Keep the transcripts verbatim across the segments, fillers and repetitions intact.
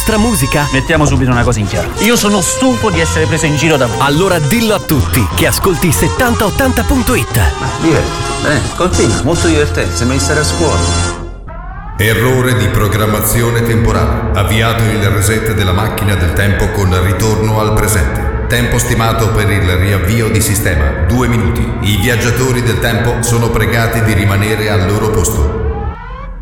Nostra musica? Mettiamo subito una cosa in chiaro. Io sono stufo di essere preso in giro da voi. Allora dillo a tutti che ascolti settanta ottanta punto it. Ma divertiti, eh, continua, molto divertente, sembra di stare a scuola. Errore di programmazione temporale. Avviato il reset della macchina del tempo con ritorno al presente. Tempo stimato per il riavvio di sistema, due minuti. I viaggiatori del tempo sono pregati di rimanere al loro posto.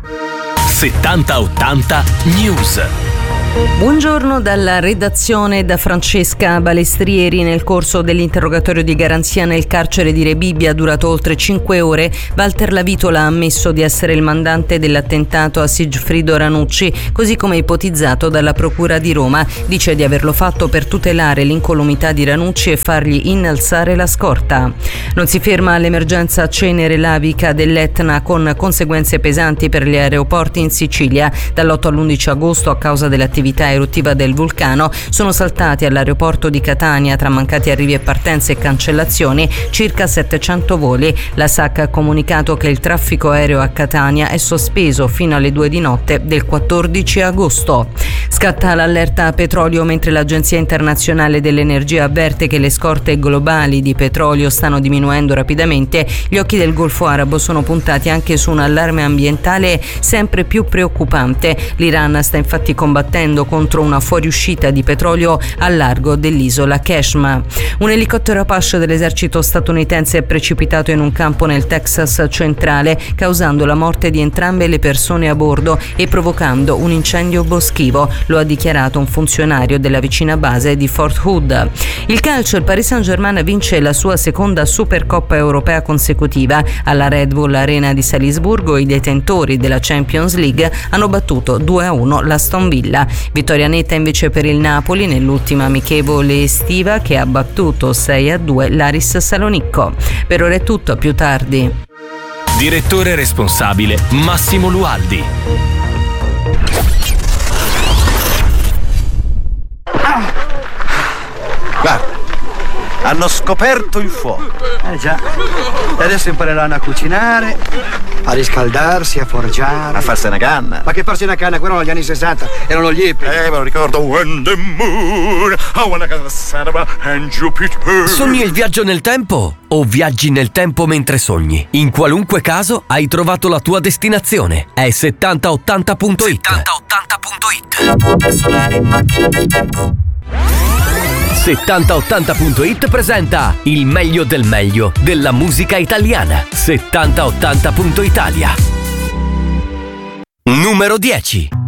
settanta ottanta News. Buongiorno dalla redazione da Francesca Balestrieri. Nel corso dell'interrogatorio di garanzia nel carcere di Rebibbia, durato oltre cinque ore, Walter Lavitola ha ammesso di essere il mandante dell'attentato a Sigfrido Ranucci, così come ipotizzato dalla Procura di Roma. Dice di averlo fatto per tutelare l'incolumità di Ranucci e fargli innalzare la scorta. Non si ferma l'emergenza cenere lavica dell'Etna, con conseguenze pesanti per gli aeroporti in Sicilia. Dall'otto all'undici agosto, a causa dell'attività eruttiva del vulcano, sono saltati all'aeroporto di Catania, tra mancati arrivi e partenze e cancellazioni, circa settecento voli. La S A C ha comunicato che il traffico aereo a Catania è sospeso fino alle due di notte del quattordici agosto. Scatta l'allerta a petrolio mentre l'Agenzia Internazionale dell'Energia avverte che le scorte globali di petrolio stanno diminuendo rapidamente. Gli occhi del Golfo Arabo sono puntati anche su un allarme ambientale sempre più preoccupante. L'Iran sta infatti combattendo contro una fuoriuscita di petrolio al largo dell'isola Keshma. Un elicottero Apache dell'esercito statunitense è precipitato in un campo nel Texas centrale, causando la morte di entrambe le persone a bordo e provocando un incendio boschivo. Lo ha dichiarato un funzionario della vicina base di Fort Hood. Il calcio: il Paris Saint-Germain vince la sua seconda Supercoppa europea consecutiva. Alla Red Bull Arena di Salisburgo i detentori della Champions League hanno battuto due a uno l'Aston Villa. Vittoria netta invece per il Napoli nell'ultima amichevole estiva, che ha battuto sei a due l'Aris Salonicco. Per ora è tutto, a più tardi. Direttore responsabile Massimo Lualdi. Guarda, hanno scoperto il fuoco. Eh già. E adesso impareranno a cucinare, a riscaldarsi, a forgiare, A farsi una canna. Ma che farsi una canna? Quello erano gli anni sessanta, erano gli hippie. Eh, me lo ricordo. When the moon, I wanna go to Saturday and Jupiter. Sogni il viaggio nel tempo o viaggi nel tempo mentre sogni? In qualunque caso hai trovato la tua destinazione. È settanta ottanta punto it. settanta ottanta punto it. settanta ottanta punto it presenta il meglio del meglio della musica italiana. settanta ottanta punto italia. Numero dieci.